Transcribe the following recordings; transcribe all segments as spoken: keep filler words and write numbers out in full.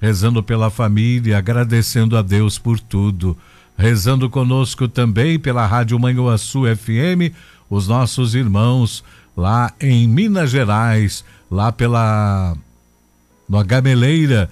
rezando pela família, agradecendo a Deus por tudo. Rezando conosco também pela Rádio Manhuaçu F M, os nossos irmãos lá em Minas Gerais, lá pela no Gameleira,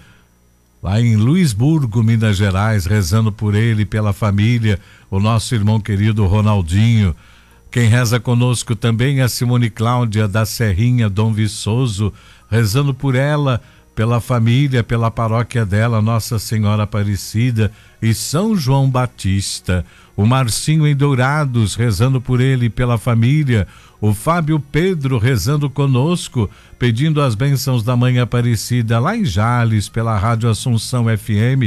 lá em Luisburgo, Minas Gerais, rezando por ele e pela família, o nosso irmão querido Ronaldinho. Quem reza conosco também é a Simone Cláudia da Serrinha, Dom Viçoso, rezando por ela, pela família, pela paróquia dela, Nossa Senhora Aparecida e São João Batista. O Marcinho em Dourados, rezando por ele e pela família. O Fábio Pedro rezando conosco, pedindo as bênçãos da Mãe Aparecida lá em Jales, pela Rádio Assunção F M.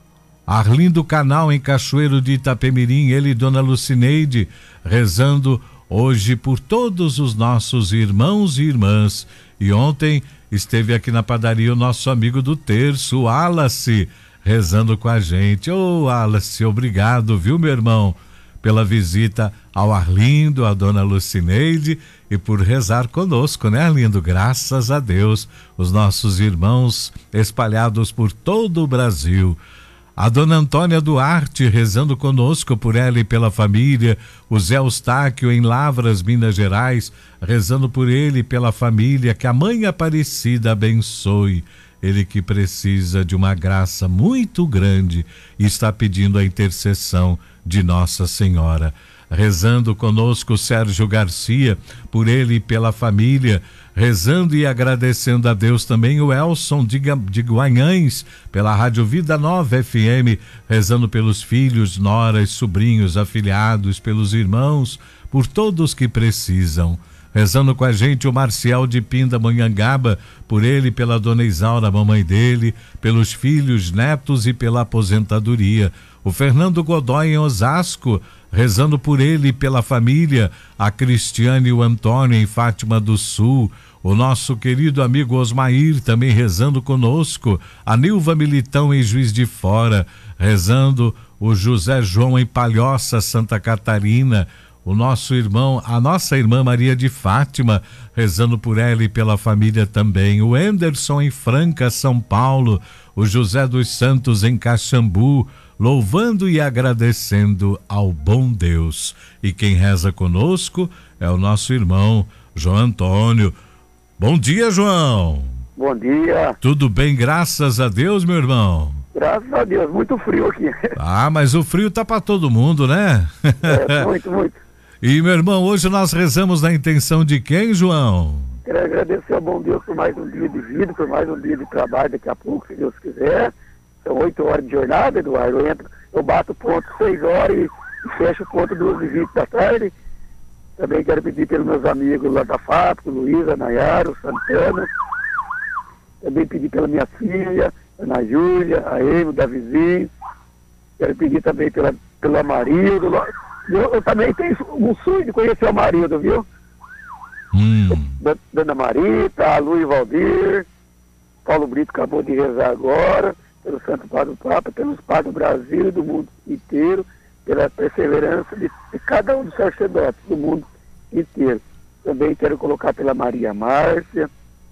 Arlindo Canal em Cachoeiro de Itapemirim, ele e Dona Lucineide, rezando hoje por todos os nossos irmãos e irmãs. E ontem esteve aqui na padaria o nosso amigo do terço, o Wallace, rezando com a gente. Ô, oh, Wallace, obrigado, viu, meu irmão, pela visita ao Arlindo, a Dona Lucineide, e por rezar conosco, né, Arlindo? Graças a Deus, os nossos irmãos espalhados por todo o Brasil. A Dona Antônia Duarte rezando conosco por ela e pela família. O Zé Eustáquio em Lavras, Minas Gerais, rezando por ele e pela família. Que a Mãe Aparecida abençoe. Ele que precisa de uma graça muito grande e está pedindo a intercessão de Nossa Senhora. Rezando conosco o Sérgio Garcia, por ele e pela família, rezando e agradecendo a Deus também o Elson de, de Guanhães, pela Rádio Vida Nova F M, rezando pelos filhos, noras, sobrinhos, afilhados, pelos irmãos, por todos que precisam. Rezando com a gente o Marcial de Pindamonhangaba, por ele e pela Dona Isaura, mamãe dele, pelos filhos, netos e pela aposentadoria. O Fernando Godoy em Osasco, rezando por ele e pela família. A Cristiane e o Antônio em Fátima do Sul. O nosso querido amigo Osmair também rezando conosco. A Nilva Militão em Juiz de Fora, rezando o José João em Palhoça, Santa Catarina. O nosso irmão, a nossa irmã Maria de Fátima, rezando por ela e pela família também. O Anderson em Franca, São Paulo. O José dos Santos em Caxambu, louvando e agradecendo ao bom Deus. E quem reza conosco é o nosso irmão João Antônio. Bom dia, João. Bom dia. Tudo bem, graças a Deus, meu irmão? Graças a Deus, muito frio aqui. Ah, mas o frio tá para todo mundo, né? É, muito, muito. E, meu irmão, hoje nós rezamos na intenção de quem, João? Quero agradecer ao bom Deus por mais um dia de vida, por mais um dia de trabalho daqui a pouco, se Deus quiser. São oito horas de jornada, Eduardo. Eu, entro, eu bato o ponto seis horas e, e fecho o ponto duas e vinte da tarde. Também quero pedir pelos meus amigos lá da Fábrica, Luísa, Nayara, o Santana. Também pedir pela minha filha, Ana Júlia, a Emo, da vizinha. Quero pedir também pela, pela Marildo. Eu, eu também tenho um sonho de conhecer o marido, viu? Hum. Dona Marita, a Lu e Valdir, Paulo Brito acabou de rezar agora, pelo Santo Padre do Papa, pelos padres do Brasil e do mundo inteiro, pela perseverança de, de cada um dos sacerdotes do mundo inteiro. Também quero colocar pela Maria Márcia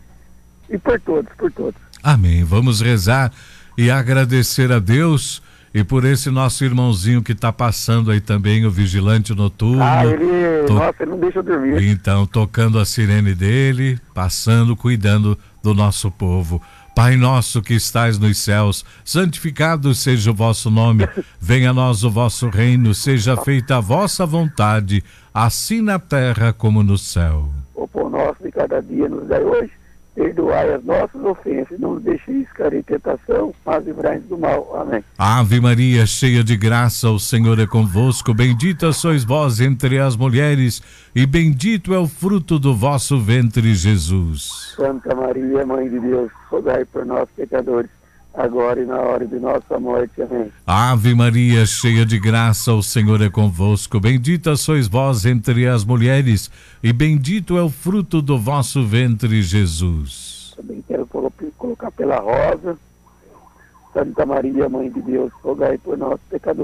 e por todos, por todos. Amém. Vamos rezar e agradecer a Deus e por esse nosso irmãozinho que está passando aí também, o vigilante noturno. Ah, ele, to... nossa, ele não deixa eu dormir. Então, tocando a sirene dele, passando, cuidando do nosso povo. Pai nosso que estais nos céus, santificado seja o vosso nome, venha a nós o vosso reino, seja feita a vossa vontade, assim na terra como no céu. O pão nosso de cada dia nos dai hoje, perdoai as nossas ofensas, não nos deixeis cair em tentação, mas livrai-nos do mal. Amém. Ave Maria, cheia de graça, o Senhor é convosco, bendita sois vós entre as mulheres, e bendito é o fruto do vosso ventre, Jesus. Santa Maria, Mãe de Deus, rogai por nós, pecadores, agora e na hora de nossa morte. Amém. Ave Maria, cheia de graça, o Senhor é convosco, bendita sois vós entre as mulheres, e bendito é o fruto do vosso ventre, Jesus. Também quero colocar pela Rosa. Santa Maria, Mãe de Deus, rogai por nós, pecadores,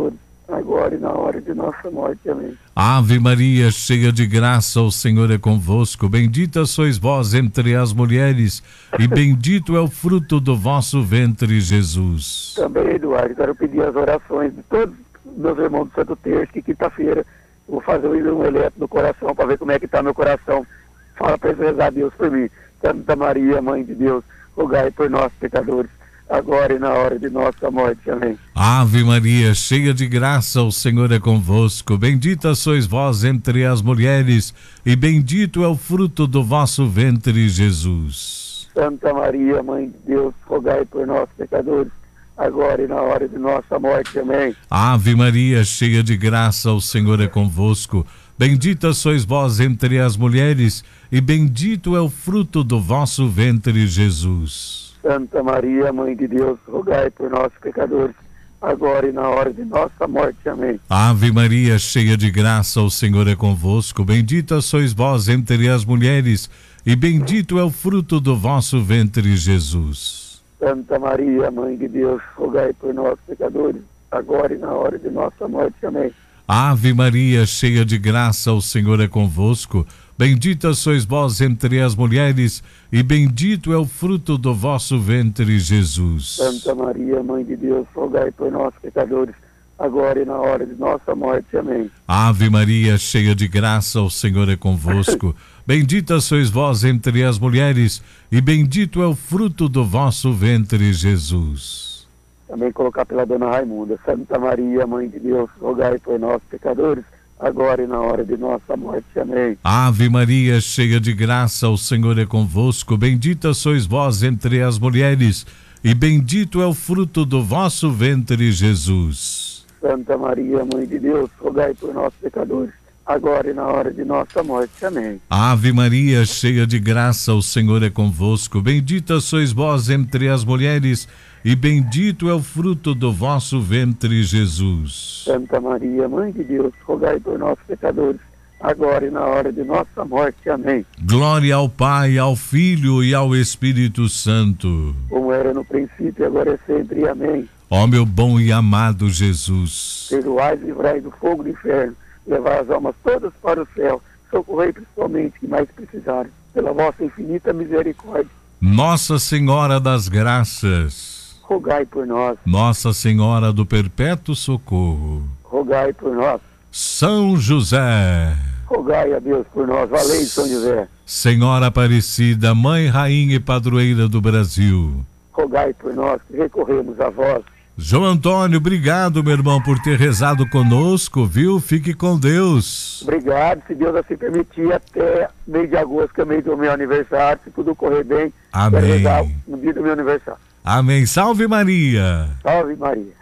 agora e na hora de nossa morte. Amém. Ave Maria, cheia de graça, o Senhor é convosco. Bendita sois vós entre as mulheres, e bendito é o fruto do vosso ventre, Jesus. Também, Eduardo, quero pedir as orações de todos os meus irmãos do Santo Terço, que quinta-feira eu vou fazer um eletro no coração para ver como é que está meu coração. Fala para rezar a Deus por mim. Santa Maria, Mãe de Deus, rogai por nós, pecadores, agora e na hora de nossa morte. Amém. Ave Maria, cheia de graça, o Senhor é convosco. Bendita sois vós entre as mulheres, e bendito é o fruto do vosso ventre, Jesus. Santa Maria, Mãe de Deus, rogai por nós, pecadores, agora e na hora de nossa morte. Amém. Ave Maria, cheia de graça, o Senhor é convosco. Bendita sois vós entre as mulheres, e bendito é o fruto do vosso ventre, Jesus. Santa Maria, Mãe de Deus, rogai por nós, pecadores, agora e na hora de nossa morte. Amém. Ave Maria, cheia de graça, o Senhor é convosco. Bendita sois vós entre as mulheres, e bendito é o fruto do vosso ventre, Jesus. Santa Maria, Mãe de Deus, rogai por nós, pecadores, agora e na hora de nossa morte. Amém. Ave Maria, cheia de graça, o Senhor é convosco. Bendita sois vós entre as mulheres, e bendito é o fruto do vosso ventre, Jesus. Santa Maria, Mãe de Deus, rogai por nós, pecadores, agora e na hora de nossa morte. Amém. Ave Maria, cheia de graça, o Senhor é convosco. Bendita sois vós entre as mulheres, e bendito é o fruto do vosso ventre, Jesus. Também colocar pela Dona Raimunda. Santa Maria, Mãe de Deus, rogai por nós, pecadores, agora e na hora de nossa morte. Amém. Ave Maria, cheia de graça, o Senhor é convosco. Bendita sois vós entre as mulheres, e bendito é o fruto do vosso ventre, Jesus. Santa Maria, Mãe de Deus, rogai por nós, pecadores, agora e na hora de nossa morte. Amém. Ave Maria, cheia de graça, o Senhor é convosco. Bendita sois vós entre as mulheres, e bendito é o fruto do vosso ventre, Jesus. Santa Maria, Mãe de Deus, rogai por nós, pecadores, agora e na hora de nossa morte. Amém. Glória ao Pai, ao Filho e ao Espírito Santo, como era no princípio, agora é sempre. Amém. Ó meu bom e amado Jesus, perdoai e livrai do fogo do inferno, levai as almas todas para o céu, socorrei principalmente que mais precisarem, pela vossa infinita misericórdia. Nossa Senhora das Graças, rogai por nós. Nossa Senhora do Perpétuo Socorro, rogai por nós. São José, rogai a Deus por nós. Valei, São José. Senhora Aparecida, Mãe, Rainha e Padroeira do Brasil, rogai por nós que recorremos a vós. João Antônio, obrigado, meu irmão, por ter rezado conosco, viu? Fique com Deus. Obrigado, se Deus assim permitir, até mês de agosto, que é mês do meu aniversário, se tudo correr bem. Amém. Quero rezar no dia do meu aniversário. Amém. Salve Maria. Salve Maria.